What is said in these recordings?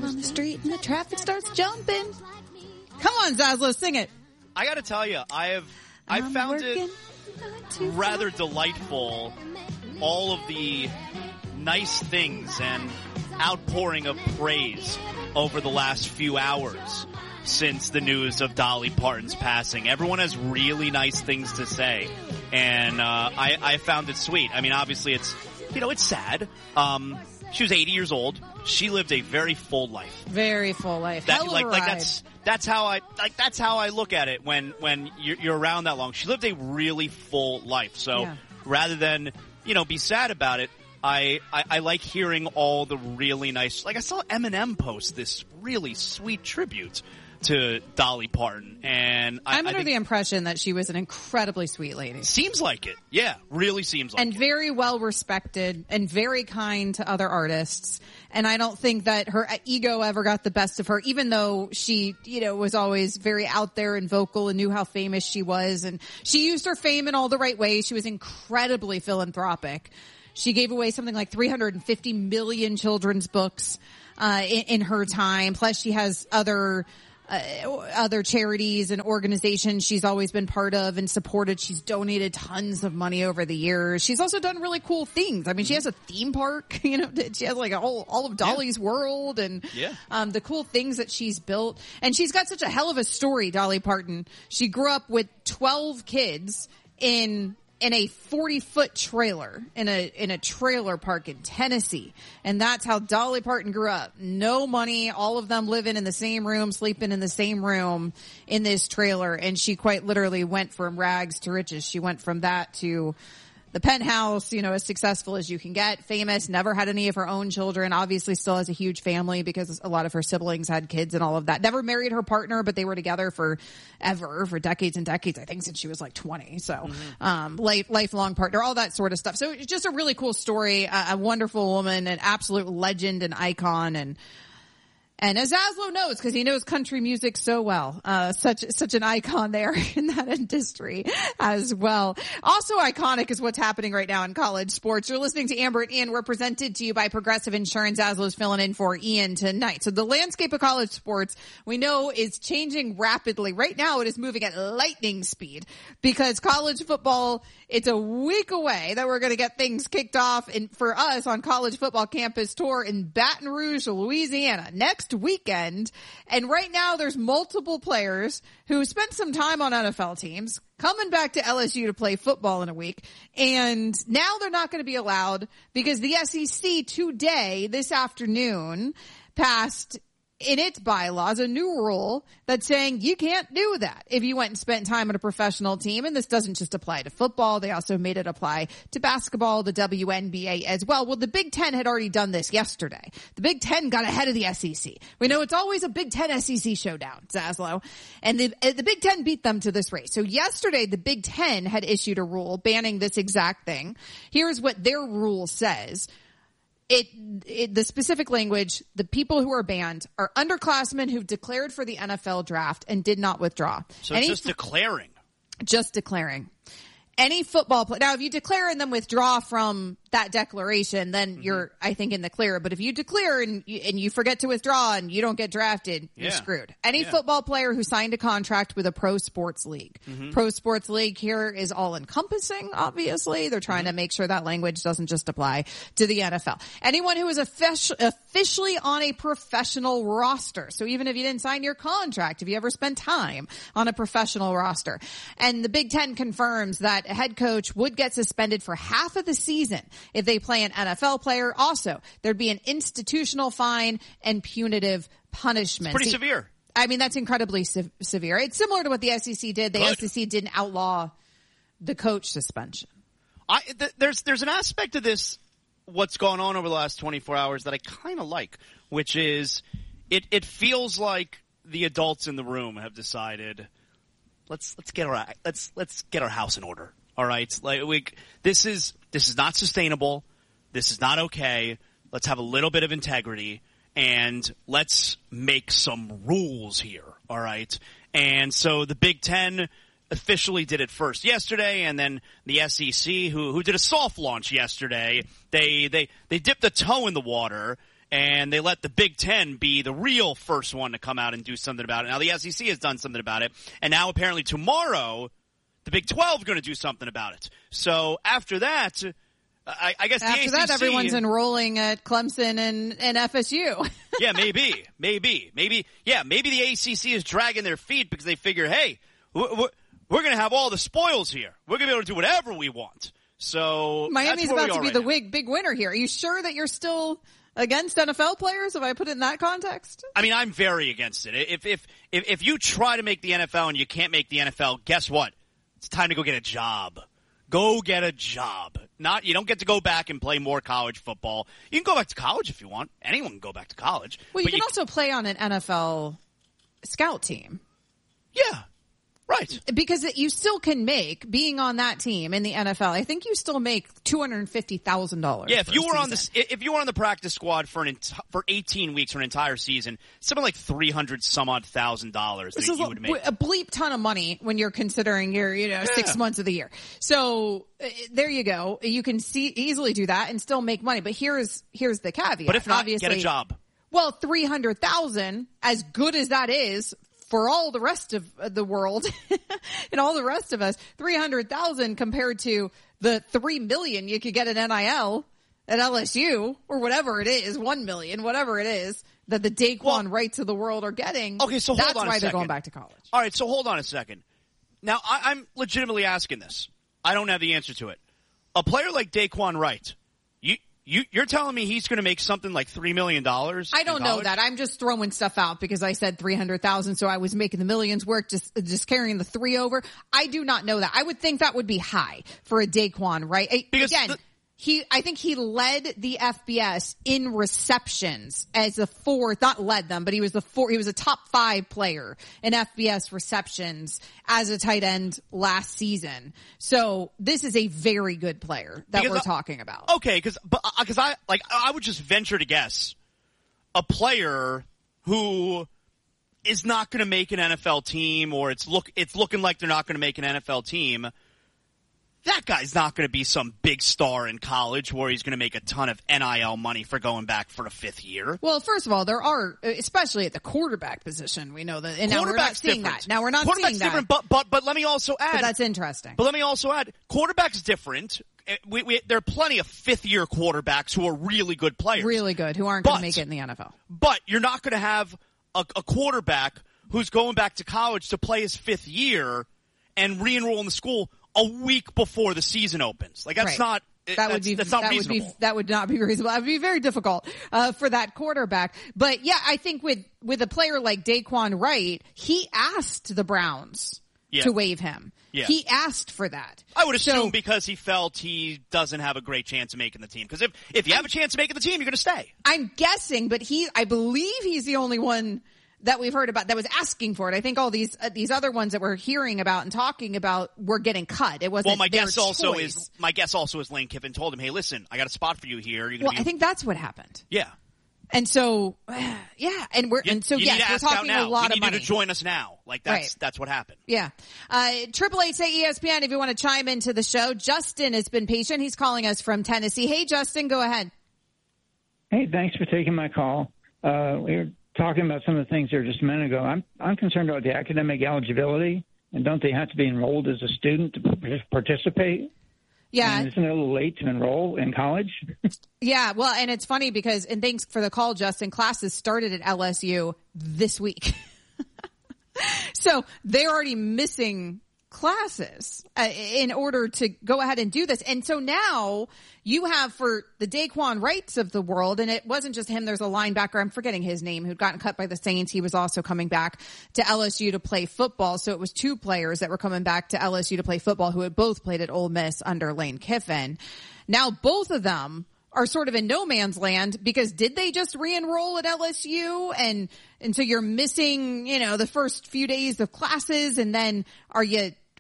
out on the street and the traffic starts jumping. Come on, Zaslow, sing it. I got to tell you, I found it rather delightful, all of the nice things and outpouring of praise over the last few hours since the news of Dolly Parton's passing. Everyone has really nice things to say, and I found it sweet. I mean, obviously it's sad. She was 80 years old. She lived a very full life. Very full life. Hell of a ride. That's how I look at it when you're around that long. She lived a really full life. So rather than, be sad about it, I like hearing all the really nice, like I saw Eminem post this really sweet tribute to Dolly Parton, and I'm under the impression that she was an incredibly sweet lady. Seems like it. Yeah, really seems like it. And very well respected and very kind to other artists. And I don't think that her ego ever got the best of her, even though she, was always very out there and vocal and knew how famous she was. And she used her fame in all the right ways. She was incredibly philanthropic. She gave away something like 350 million children's books in her time. Plus she has other charities and organizations she's always been part of and supported. She's donated tons of money over the years. She's also done really cool things. I mean, she has a theme park, she has like all of Dolly's World and the cool things that she's built. And she's got such a hell of a story, Dolly Parton. She grew up with 12 kids in a 40-foot trailer in a trailer park in Tennessee. And that's how Dolly Parton grew up. No money, all of them living in the same room, sleeping in the same room in this trailer. And she quite literally went from rags to riches. She went from that to the penthouse, as successful as you can get, famous, never had any of her own children, obviously still has a huge family because a lot of her siblings had kids and all of that. Never married her partner, but they were together for decades and decades, I think since she was like 20. So, lifelong partner, all that sort of stuff. So it's just a really cool story, a wonderful woman, an absolute legend and icon. And as Zaslow knows, because he knows country music so well, such an icon there in that industry as well. Also iconic is what's happening right now in college sports. You're listening to Amber and Ian. We're presented to you by Progressive Insurance. Zaslow's filling in for Ian tonight. So the landscape of college sports, we know, is changing rapidly. Right now it is moving at lightning speed because college football, it's a week away that we're going to get things kicked off for us on College Football Campus Tour in Baton Rouge, Louisiana, next weekend. And right now there's multiple players who spent some time on NFL teams coming back to LSU to play football in a week. And now they're not going to be allowed because the SEC today, this afternoon, passed in its bylaws a new rule that's saying you can't do that if you went and spent time on a professional team. And this doesn't just apply to football. They also made it apply to basketball, the WNBA as well. Well, the Big Ten had already done this yesterday. The Big Ten got ahead of the SEC. We know it's always a Big Ten SEC showdown, Zaslow. And the Big Ten beat them to this race. So yesterday, the Big Ten had issued a rule banning this exact thing. Here's what their rule says. The specific language, the people who are banned are underclassmen who've declared for the NFL draft and did not withdraw. So just declaring. Just declaring. Any football player. Now, if you declare and then withdraw from that declaration, then you're, I think, in the clear. But if you declare and you forget to withdraw and you don't get drafted, you're screwed. Any football player who signed a contract with a pro sports league. Pro sports league here is all encompassing, obviously. They're trying to make sure that language doesn't just apply to the NFL. Anyone who is officially on a professional roster. So even if you didn't sign your contract, if you ever spent time on a professional roster. And the Big Ten confirms that a head coach would get suspended for half of the season if they play an NFL player. Also, there'd be an institutional fine and punitive punishment. It's pretty severe. I mean, that's incredibly severe. It's similar to what the SEC did. The SEC didn't outlaw the coach suspension. There's an aspect of this, what's gone on over the last 24 hours that I kind of like, which is it feels like the adults in the room have decided, let's get our house in order. All right, this is not sustainable. This is not okay. Let's have a little bit of integrity and let's make some rules here. All right, and so the Big Ten officially did it first yesterday, and then the SEC, who did a soft launch yesterday, they dipped a toe in the water and they let the Big Ten be the real first one to come out and do something about it. Now the SEC has done something about it, and now apparently tomorrow the Big 12 is going to do something about it. So after that, I guess after the ACC, that everyone's enrolling at Clemson and FSU. Yeah, maybe. Yeah, maybe the ACC is dragging their feet because they figure, hey, we're going to have all the spoils here. We're going to be able to do whatever we want. So Miami's about to be the big winner here. Are you sure that you're still against NFL players, if I put it in that context? I mean, I'm very against it. If you try to make the NFL and you can't make the NFL, guess what? It's time to go get a job. Go get a job. You don't get to go back and play more college football. You can go back to college if you want. Anyone can go back to college. Well, you can also play on an NFL scout team. Yeah. Right. Because you still can make, being on that team in the NFL, I think you still make $250,000. Yeah, if you were on the practice squad for 18 weeks for an entire season, something like $300,000 that you would make. A bleep ton of money when you're considering your 6 months of the year. So there you go. You can easily do that and still make money. But here's the caveat. But if not, obviously, get a job. Well, $300,000, as good as that is, for all the rest of the world and all the rest of us, $300,000 compared to the $3 million you could get at NIL at LSU or whatever it is, $1 million, whatever it is that the Daquan Wrights of the world are getting. Okay, so that's why they're going back to college. All right, so hold on a second. Now, I'm legitimately asking this. I don't have the answer to it. A player like Daquan Wright, you're telling me he's going to make something like $3 million? I don't know that. I'm just throwing stuff out because I said 300,000, so I was making the millions work, just carrying the 3 over. I do not know that. I would think that would be high for a Daquan, right? Because again, I think he led the FBS in receptions as a fourth, not led them, but he was a top 5 player in FBS receptions as a tight end last season. So this is a very good player that we're talking about. Okay, because I would just venture to guess a player who is not going to make an NFL team, or it's looking like they're not going to make an NFL team. That guy's not going to be some big star in college where he's going to make a ton of NIL money for going back for a 5th year. Well, first of all, there are, especially at the quarterback position, we know that, and now we're not seeing that. Now we're not seeing that. Different, but let me also add. But that's interesting. But let me also add, quarterback's different. There are plenty of 5th-year quarterbacks who are really good players. Really good, who aren't going to make it in the NFL. But you're not going to have a quarterback who's going back to college to play his 5th year and re-enroll in the school a week before the season opens. Like, that's not reasonable. That would not be reasonable. That would be very difficult for that quarterback. But yeah, I think with a player like Daquan Wright, he asked the Browns to waive him. Yeah. He asked for that. I would assume because he felt he doesn't have a great chance of making the team. Because if you have a chance of making the team, you're going to stay. I'm guessing, but I believe he's the only one that we've heard about that was asking for it. I think all these other ones that we're hearing about and talking about were getting cut. It wasn't. Well, my guess also choice. is Lane Kiffin told him, "Hey, listen, I got a spot for you here." I think that's what happened. Yeah. And so, yeah, we're talking a lot of money. You need to join us now. Like that's what happened. Yeah. 888 say ESPN if you want to chime into the show. Justin has been patient. He's calling us from Tennessee. Hey, Justin, go ahead. Hey, thanks for taking my call. We were talking about some of the things there just a minute ago. I'm concerned about the academic eligibility, and don't they have to be enrolled as a student to participate? Yeah. And isn't it a little late to enroll in college? Yeah, well, and it's funny because, and thanks for the call, Justin, classes started at LSU this week. So they're already missing classes in order to go ahead and do this. And so now you have for the Daquan Wrights of the world, and it wasn't just him, there's a linebacker, I'm forgetting his name, who'd gotten cut by the Saints. He was also coming back to LSU to play football. So it was 2 players that were coming back to LSU to play football who had both played at Ole Miss under Lane Kiffin. Now both of them are sort of in no man's land because did they just re-enroll at LSU? And so you're missing, the first few days of classes, and then are you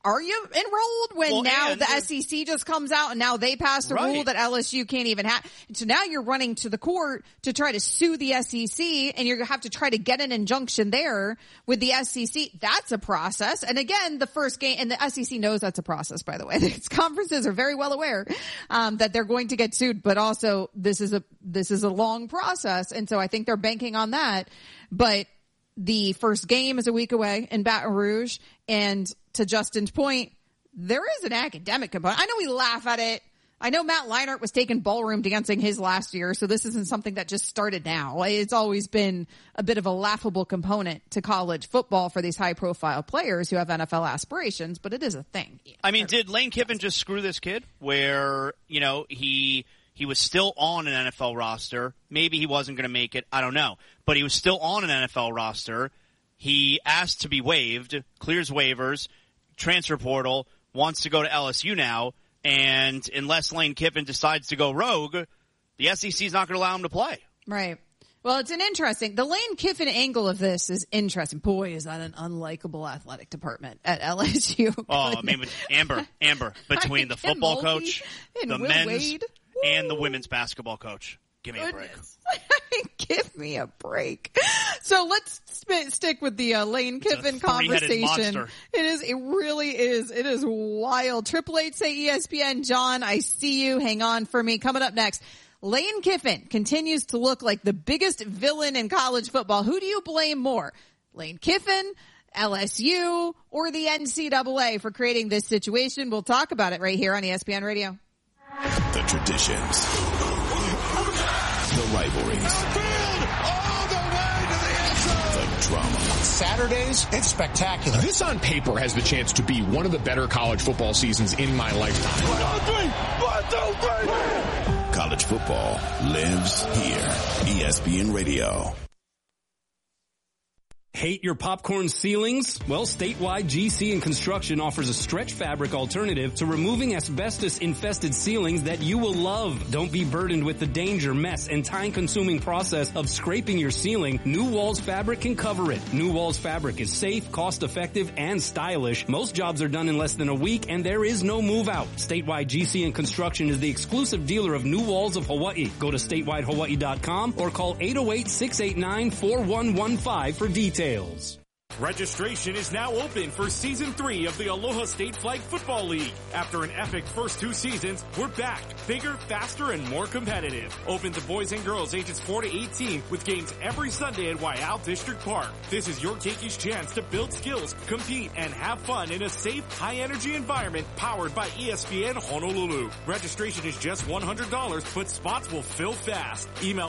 are you enrolled when the SEC just comes out and now they passed a rule that LSU can't even have? So now you're running to the court to try to sue the SEC, and you're going to have to try to get an injunction there with the SEC. That's a process. And again, the first game, and the SEC knows that's a process, by the way. Its conferences are very well aware that they're going to get sued, but also this is a long process. And so I think they're banking on that. But the first game is a week away in Baton Rouge, and to Justin's point, there is an academic component. I know we laugh at it. I know Matt Leinart was taking ballroom dancing his last year, so this isn't something that just started now. It's always been a bit of a laughable component to college football for these high-profile players who have NFL aspirations, but it is a thing. I mean, did Lane Kiffin just screw this kid where, he was still on an NFL roster? Maybe he wasn't going to make it. I don't know. But he was still on an NFL roster. He asked to be waived, clears waivers, transfer portal, wants to go to LSU now. And unless Lane Kiffin decides to go rogue, the SEC is not going to allow him to play. Right. Well, the Lane Kiffin angle of this is interesting. Boy, is that an unlikable athletic department at LSU. Oh, I mean, Amber, between the football coach, the men's, Wade. And the women's basketball coach. Give me a break. Give me a break. So let's stick with the Lane Kiffin conversation. It really is. It is wild. 888 say ESPN. John, I see you. Hang on for me. Coming up next, Lane Kiffin continues to look like the biggest villain in college football. Who do you blame more? Lane Kiffin, LSU, or the NCAA for creating this situation? We'll talk about it right here on ESPN Radio. The traditions, the rivalries, the drama. Saturdays, it's spectacular. This on paper has the chance to be one of the better college football seasons in my lifetime. 1, 2, 3. College football lives here. ESPN Radio. Hate your popcorn ceilings? Well, Statewide GC and Construction offers a stretch fabric alternative to removing asbestos-infested ceilings that you will love. Don't be burdened with the danger, mess, and time-consuming process of scraping your ceiling. New Walls Fabric can cover it. New Walls Fabric is safe, cost-effective, and stylish. Most jobs are done in less than a week, and there is no move-out. Statewide GC and Construction is the exclusive dealer of New Walls of Hawaii. Go to statewide.hawaii.com or call 808-689-4115 for details. Registration is now open for Season 3 of the Aloha State Flag Football League. After an epic first 2 seasons, we're back, bigger, faster, and more competitive. Open to boys and girls ages 4 to 18 with games every Sunday at Waiau District Park. This is your Keikis chance to build skills, compete, and have fun in a safe, high-energy environment powered by ESPN Honolulu. Registration is just $100, but spots will fill fast. Email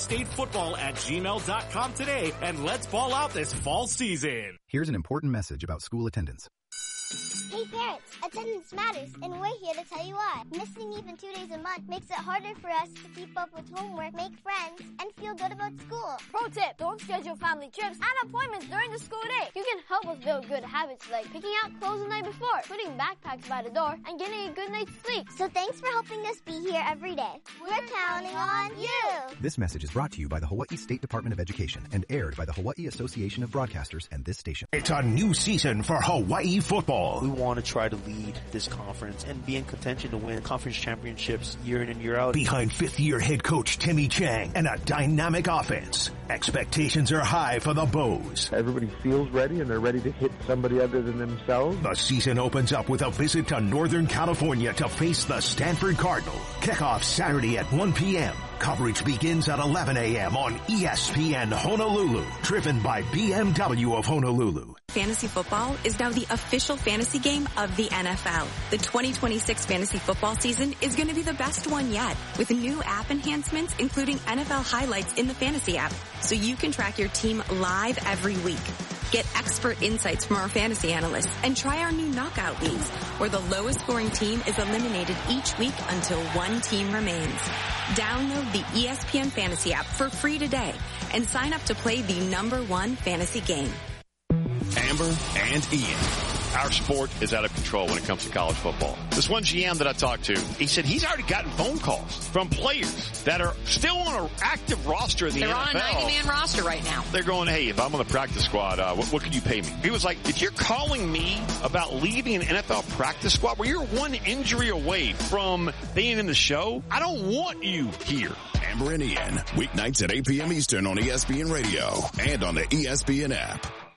alohastatefootball@gmail.com today, and let's ball out this fall season. Here's an important message about school attendance. Hey parents, attendance matters, and we're here to tell you why. Missing even 2 days a month makes it harder for us to keep up with homework, make friends, and feel good about school. Pro tip, don't schedule family trips and appointments during the school day. You can help us build good habits like picking out clothes the night before, putting backpacks by the door, and getting a good night's sleep. So thanks for helping us be here every day. We're counting on you. This message is brought to you by the Hawaii State Department of Education and aired by the Hawaii Association of Broadcasters and this station. It's a new season for Hawaii football. We want to try to lead this conference and be in contention to win conference championships year in and year out. Behind fifth-year head coach Timmy Chang and a dynamic offense, expectations are high for the Bows. Everybody feels ready and they're ready to hit somebody other than themselves. The season opens up with a visit to Northern California to face the Stanford Cardinal. Kickoff Saturday at 1 p.m. Coverage begins at 11 a.m. on ESPN Honolulu, driven by BMW of Honolulu. Fantasy football is now the official fantasy game of the NFL. The 2026 fantasy football season is going to be the best one yet, with new app enhancements, including NFL highlights in the fantasy app, so you can track your team live every week. Get expert insights from our fantasy analysts and try our new knockout leagues, where the lowest scoring team is eliminated each week until one team remains. Download the ESPN Fantasy app for free today and sign up to play the #1 fantasy game. Amber and Ian. Our sport is out of control when it comes to college football. This one GM that I talked to, he said he's already gotten phone calls from players that are still on an active roster in the NFL. They're on a 90-man roster right now. They're going, hey, if I'm on the practice squad, what could you pay me? He was like, if you're calling me about leaving an NFL practice squad where you're one injury away from being in the show, I don't want you here. Amber and Ian, weeknights at 8 p.m. Eastern on ESPN Radio and on the ESPN app.